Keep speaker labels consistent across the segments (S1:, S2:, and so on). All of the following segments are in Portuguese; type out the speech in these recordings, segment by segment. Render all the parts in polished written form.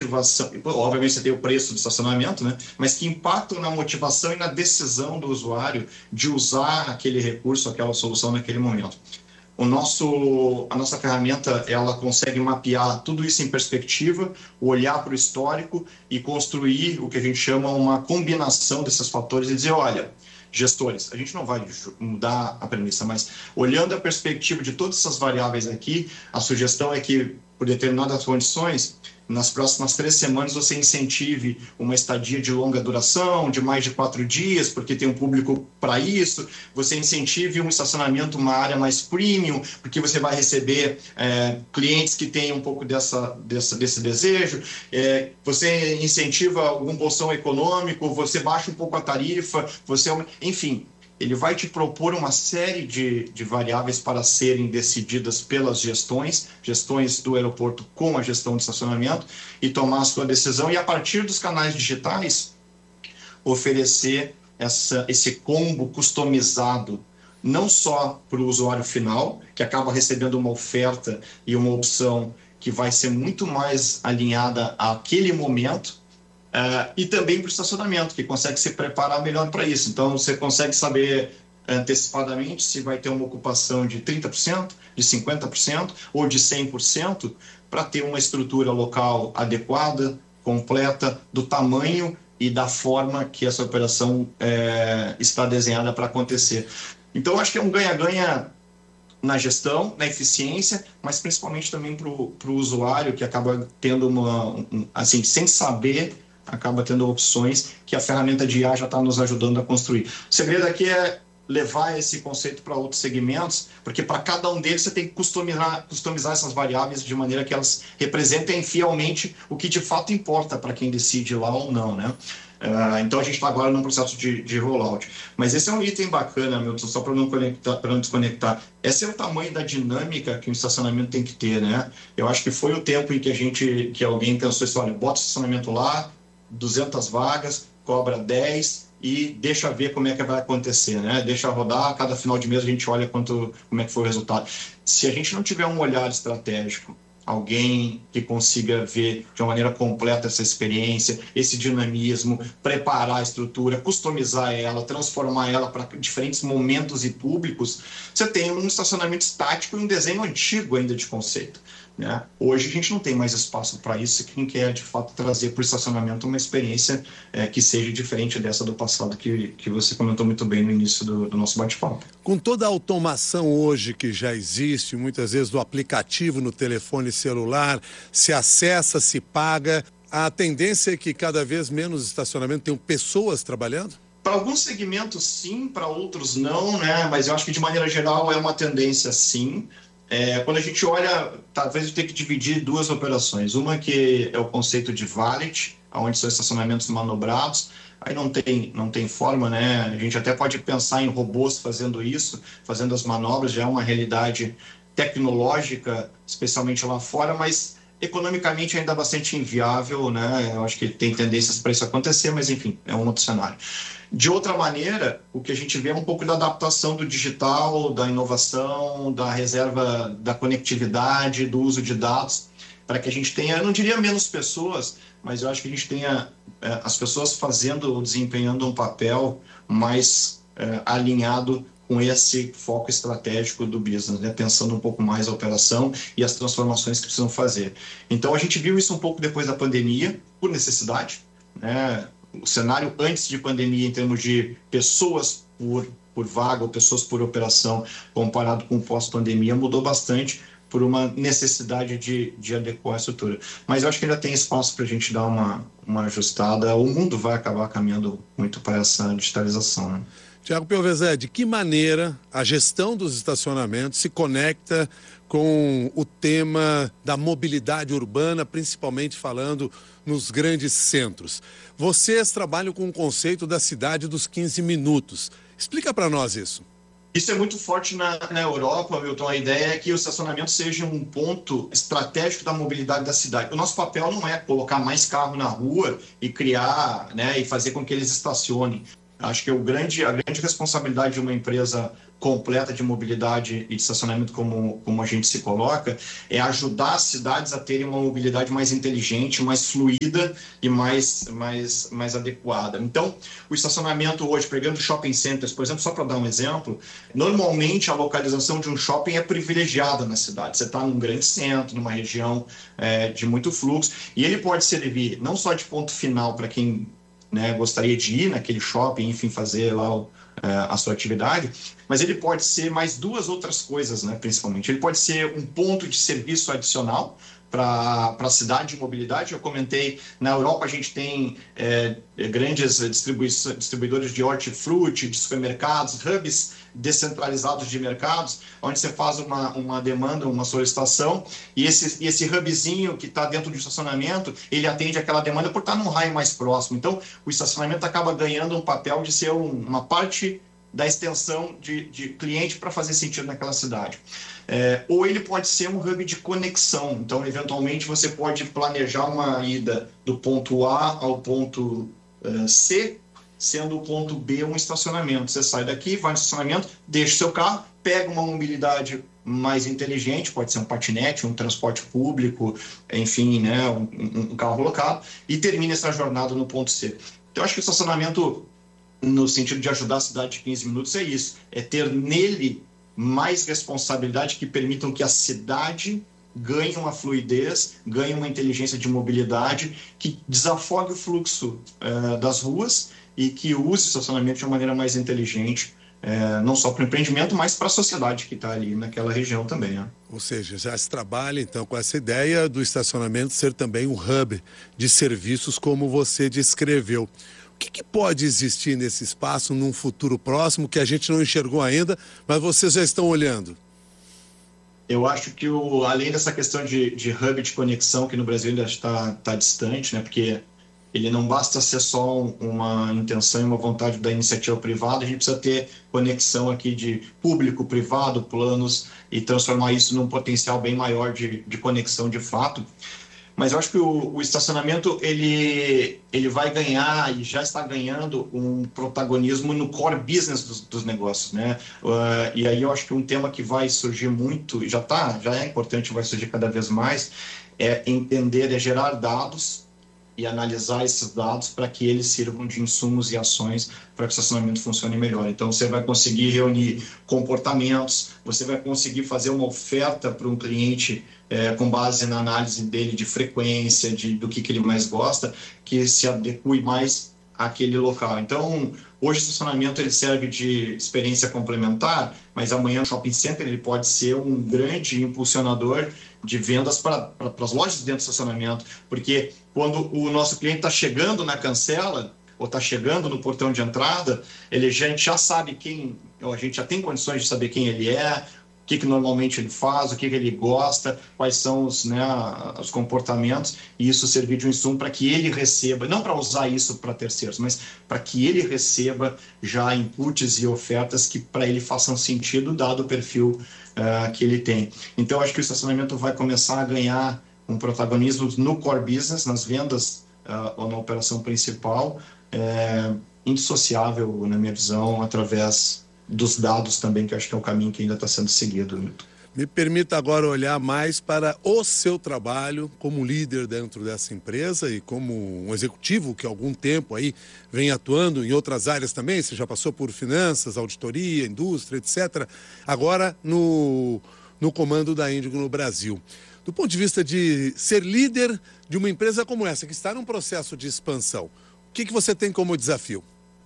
S1: motivação, obviamente você tem o preço do estacionamento, né? Mas que impactam na motivação e na decisão do usuário de usar aquele recurso, aquela solução naquele momento. A nossa ferramenta, ela consegue mapear tudo isso em perspectiva, olhar para o histórico e construir o que a gente chama uma combinação desses fatores e dizer, olha, gestores, a gente não vai mudar a premissa, mas olhando a perspectiva de todas essas variáveis aqui, a sugestão é que, por determinadas condições, nas próximas 3 semanas você incentive uma estadia de longa duração, de mais de 4 dias, porque tem um público para isso, você incentive um estacionamento, uma área mais premium, porque você vai receber clientes que têm um pouco desse desejo, você incentiva algum bolsão econômico, você baixa um pouco a tarifa, enfim, ele vai te propor uma série de variáveis para serem decididas pelas gestões do aeroporto com a gestão de estacionamento e tomar a sua decisão e, a partir dos canais digitais, oferecer esse combo customizado, não só para o usuário final, que acaba recebendo uma oferta e uma opção que vai ser muito mais alinhada àquele momento, e também para o estacionamento, que consegue se preparar melhor para isso. Então, você consegue saber antecipadamente se vai ter uma ocupação de 30%, de 50% ou de 100%, para ter uma estrutura local adequada, completa, do tamanho e da forma que essa operação está desenhada para acontecer. Então, acho que é um ganha-ganha na gestão, na eficiência, mas principalmente também para o usuário, que acaba tendo assim, sem saber, acaba tendo opções que a ferramenta de IA já está nos ajudando a construir. O segredo aqui é levar esse conceito para outros segmentos, porque para cada um deles você tem que customizar essas variáveis de maneira que elas representem fielmente o que de fato importa para quem decide ir lá ou não, né? Então a gente está agora num processo de rollout. Mas esse é um item bacana, Milton, só para não desconectar. Esse é o tamanho da dinâmica que o estacionamento tem que ter, né? Eu acho que foi o tempo em que alguém pensou assim, olha, bota o estacionamento lá, 200 vagas, cobra 10 e deixa ver como é que vai acontecer, né? Deixa rodar, cada final de mês a gente olha como é que foi o resultado. Se a gente não tiver um olhar estratégico, alguém que consiga ver de uma maneira completa essa experiência, esse dinamismo, preparar a estrutura, customizar ela, transformar ela para diferentes momentos e públicos, você tem um estacionamento estático e um desenho antigo ainda de conceito, né? Hoje a gente não tem mais espaço para isso, quem quer de fato trazer para o estacionamento uma experiência que seja diferente dessa do passado que você comentou muito bem no início do nosso bate-papo.
S2: Com toda a automação hoje que já existe, muitas vezes do aplicativo no telefone celular, se acessa, se paga, a tendência é que cada vez menos estacionamento tenham pessoas trabalhando?
S1: Para alguns segmentos sim, para outros não, né? Mas eu acho que de maneira geral é uma tendência sim. Quando a gente olha, talvez eu tenha que dividir 2 operações. Uma que é o conceito de valet, onde são estacionamentos manobrados. Aí não tem forma, né? A gente até pode pensar em robôs fazendo isso, fazendo as manobras, já é uma realidade tecnológica, especialmente lá fora, mas economicamente ainda bastante inviável, né? Eu acho que tem tendências para isso acontecer, mas enfim, é um outro cenário. De outra maneira, o que a gente vê é um pouco da adaptação do digital, da inovação, da reserva da conectividade, do uso de dados, para que a gente tenha, eu não diria menos pessoas, mas eu acho que a gente tenha as pessoas desempenhando um papel mais alinhado com esse foco estratégico do business, né? Pensando um pouco mais a operação e as transformações que precisam fazer. Então, a gente viu isso um pouco depois da pandemia, por necessidade, né? O cenário antes de pandemia, em termos de pessoas por vaga ou pessoas por operação, comparado com o pós-pandemia, mudou bastante por uma necessidade de adequar a estrutura. Mas eu acho que ainda tem espaço para a gente dar uma ajustada. O mundo vai acabar caminhando muito para essa digitalização, né?
S2: Tiago Piovesan, de que maneira a gestão dos estacionamentos se conecta com o tema da mobilidade urbana, principalmente falando nos grandes centros? Vocês trabalham com o conceito da cidade dos 15 minutos. Explica para nós isso.
S1: Isso é muito forte na Europa, Milton. A ideia é que o estacionamento seja um ponto estratégico da mobilidade da cidade. O nosso papel não é colocar mais carro na rua e criar, né, e fazer com que eles estacionem. Acho que a grande responsabilidade de uma empresa completa de mobilidade e de estacionamento, como a gente se coloca, é ajudar as cidades a terem uma mobilidade mais inteligente, mais fluida e mais adequada. Então, o estacionamento hoje, pegando shopping centers, por exemplo, só para dar um exemplo, normalmente a localização de um shopping é privilegiada na cidade. Você está num grande centro, numa região de muito fluxo, e ele pode servir não só de ponto final para quem, né, gostaria de ir naquele shopping, enfim, fazer lá a sua atividade, mas ele pode ser mais duas outras coisas, né, principalmente. Ele pode ser um ponto de serviço adicional para a cidade de mobilidade. Eu comentei, na Europa a gente tem grandes distribuidores de hortifruti, de supermercados, hubs descentralizados de mercados, onde você faz uma demanda, uma solicitação, e esse hubzinho que está dentro do estacionamento, ele atende aquela demanda por estar num raio mais próximo. Então, o estacionamento acaba ganhando um papel de ser uma parte da extensão de cliente para fazer sentido naquela cidade. Ou ele pode ser um hub de conexão. Então, eventualmente, você pode planejar uma ida do ponto A ao ponto C, sendo o ponto B um estacionamento. Você sai daqui, vai no estacionamento, deixa o seu carro, pega uma mobilidade mais inteligente, pode ser um patinete, um transporte público, enfim, né, um carro locado, e termina essa jornada no ponto C. Então, acho que o estacionamento, no sentido de ajudar a cidade de 15 minutos, é isso. É ter nele mais responsabilidade que permitam que a cidade ganhe uma fluidez, ganhe uma inteligência de mobilidade, que desafogue o fluxo das ruas e que use o estacionamento de uma maneira mais inteligente, não só para o empreendimento, mas para a sociedade que está ali naquela região também. Né?
S2: Ou seja, já se trabalha então com essa ideia do estacionamento ser também um hub de serviços, como você descreveu. O que pode existir nesse espaço num futuro próximo que a gente não enxergou ainda, mas vocês já estão olhando?
S1: Eu acho que, além dessa questão de hub de conexão, que no Brasil ainda está distante, né? Porque ele não basta ser só uma intenção e uma vontade da iniciativa privada, a gente precisa ter conexão aqui de público, privado, planos, e transformar isso num potencial bem maior de conexão de fato. Mas eu acho que o estacionamento ele vai ganhar e já está ganhando um protagonismo no core business dos negócios, né? E aí eu acho que um tema que vai surgir muito, já é importante, vai surgir cada vez mais, é entender, é gerar dados e analisar esses dados para que eles sirvam de insumos e ações para que o estacionamento funcione melhor. Então, você vai conseguir reunir comportamentos, você vai conseguir fazer uma oferta para um cliente com base na análise dele de frequência, do que ele mais gosta, que se adeque mais àquele local. Então, hoje o estacionamento ele serve de experiência complementar, mas amanhã o shopping center ele pode ser um grande impulsionador de vendas para as lojas dentro do estacionamento, porque quando o nosso cliente está chegando na cancela ou está chegando no portão de entrada, a gente já sabe a gente já tem condições de saber quem ele é, o que normalmente ele faz, o que ele gosta, quais são os comportamentos, e isso servir de um insumo para que ele receba, não para usar isso para terceiros, mas para que ele receba já inputs e ofertas que para ele façam sentido, dado o perfil que ele tem. Então, acho que o estacionamento vai começar a ganhar um protagonismo no core business, nas vendas ou na operação principal, indissociável, na minha visão, através dos dados também, que eu acho que é o caminho que ainda está sendo seguido.
S2: Me permita agora olhar mais para o seu trabalho como líder dentro dessa empresa e como um executivo que há algum tempo aí vem atuando em outras áreas também. Você já passou por finanças, auditoria, indústria, etc. Agora no comando da Índigo no Brasil. Do ponto de vista de ser líder de uma empresa como essa, que está num processo de expansão, o que você tem como desafio?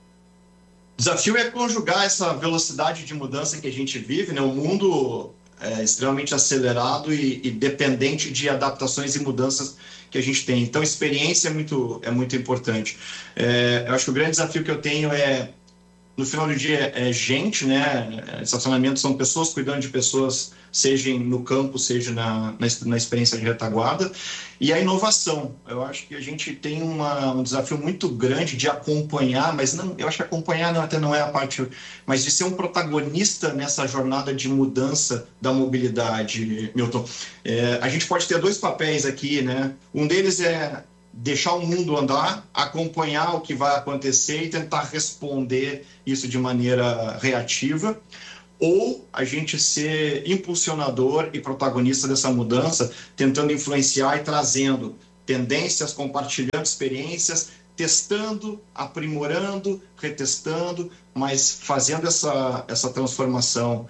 S1: O desafio é conjugar essa velocidade de mudança que a gente vive, né? O mundo é extremamente acelerado e dependente de adaptações e mudanças que a gente tem. Então, experiência é muito importante. Eu acho que o grande desafio que eu tenho no final do dia, gente, né? Estacionamento são pessoas cuidando de pessoas, seja no campo, seja na experiência de retaguarda. E a inovação. Eu acho que a gente tem um desafio muito grande de acompanhar, mas eu acho que acompanhar até não é a parte, mas de ser um protagonista nessa jornada de mudança da mobilidade, Milton. A gente pode ter dois papéis aqui, né? Um deles é deixar o mundo andar, acompanhar o que vai acontecer e tentar responder isso de maneira reativa, ou a gente ser impulsionador e protagonista dessa mudança, tentando influenciar e trazendo tendências, compartilhando experiências, testando, aprimorando, retestando, mas fazendo essa transformação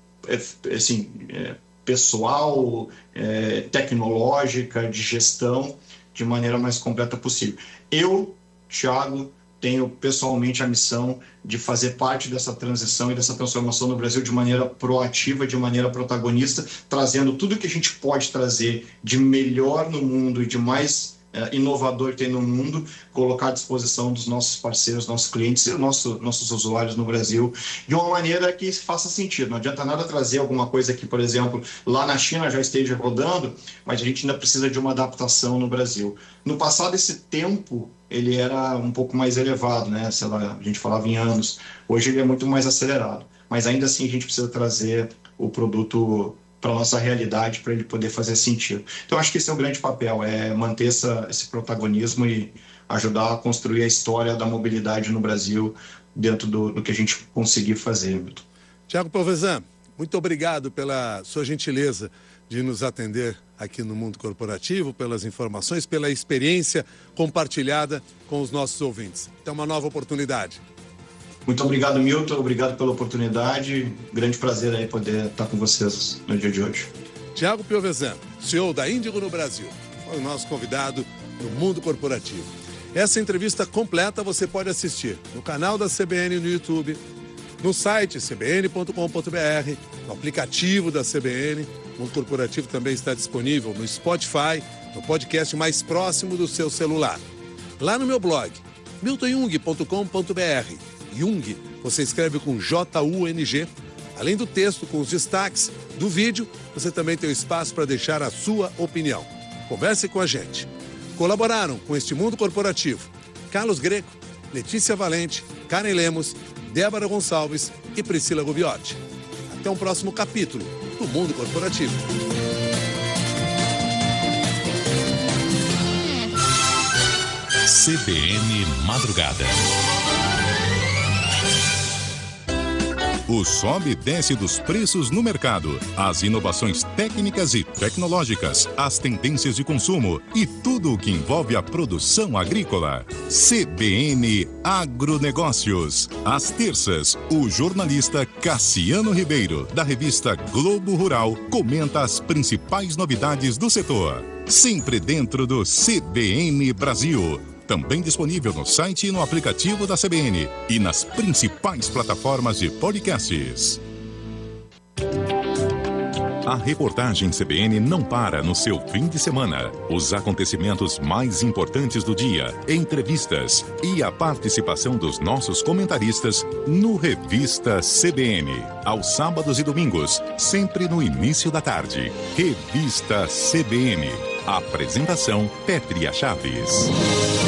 S1: assim, pessoal, tecnológica, de gestão, de maneira mais completa possível. Eu, Thiago, tenho pessoalmente a missão de fazer parte dessa transição e dessa transformação no Brasil de maneira proativa, de maneira protagonista, trazendo tudo que a gente pode trazer de melhor no mundo e de mais inovador que tem no mundo, colocar à disposição dos nossos parceiros, nossos clientes e nossos usuários no Brasil, de uma maneira que faça sentido. Não adianta nada trazer alguma coisa que, por exemplo, lá na China já esteja rodando, mas a gente ainda precisa de uma adaptação no Brasil. No passado, esse tempo ele era um pouco mais elevado, né? Sei lá, a gente falava em anos. Hoje ele é muito mais acelerado, mas ainda assim a gente precisa trazer o produto para a nossa realidade, para ele poder fazer sentido. Então, acho que esse é o grande papel, é manter esse protagonismo e ajudar a construir a história da mobilidade no Brasil dentro do que a gente conseguir fazer, Milton.
S2: Thiago Povesan, muito obrigado pela sua gentileza de nos atender aqui no Mundo Corporativo, pelas informações, pela experiência compartilhada com os nossos ouvintes. Até uma nova oportunidade.
S1: Muito obrigado, Milton. Obrigado pela oportunidade. Grande prazer aí poder estar com vocês no dia de hoje.
S2: Thiago Povesan, CEO da Índigo no Brasil, foi o nosso convidado no Mundo Corporativo. Essa entrevista completa você pode assistir no canal da CBN no YouTube, no site cbn.com.br, no aplicativo da CBN. O Mundo Corporativo também está disponível no Spotify, no podcast mais próximo do seu celular. Lá no meu blog, miltonjung.com.br. Jung, você escreve com J-U-N-G. Além do texto com os destaques do vídeo, você também tem o espaço para deixar a sua opinião. Converse com a gente. Colaboraram com este Mundo Corporativo Carlos Greco, Letícia Valente, Karen Lemos, Débora Gonçalves e Priscila Gubiotti. Até um próximo capítulo do Mundo Corporativo.
S3: CBN Madrugada. O sobe e desce dos preços no mercado, as inovações técnicas e tecnológicas, as tendências de consumo e tudo o que envolve a produção agrícola. CBN Agronegócios. Às terças, o jornalista Cassiano Ribeiro, da revista Globo Rural, comenta as principais novidades do setor. Sempre dentro do CBN Brasil. Também disponível no site e no aplicativo da CBN e nas principais plataformas de podcasts. A reportagem CBN não para no seu fim de semana. Os acontecimentos mais importantes do dia, entrevistas e a participação dos nossos comentaristas no Revista CBN. Aos sábados e domingos, sempre no início da tarde. Revista CBN. Apresentação Pétria Chaves.